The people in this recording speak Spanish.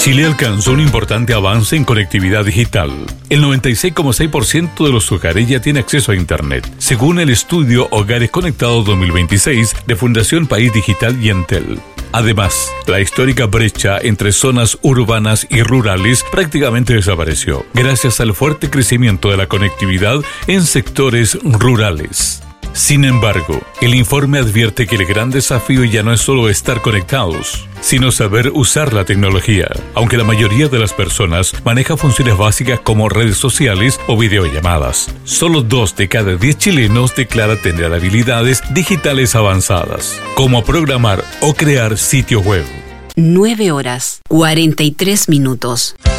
Chile alcanzó un importante avance en conectividad digital. El 96,6% de los hogares ya tiene acceso a Internet, según el estudio Hogares Conectados 2026 de Fundación País Digital y Entel. Además, la histórica brecha entre zonas urbanas y rurales prácticamente desapareció, gracias al fuerte crecimiento de la conectividad en sectores rurales. Sin embargo, el informe advierte que el gran desafío ya no es solo estar conectados, sino saber usar la tecnología, aunque la mayoría de las personas maneja funciones básicas como redes sociales o videollamadas. Solo 2 de cada 10 chilenos declara tener habilidades digitales avanzadas, como programar o crear sitios web. 9:43.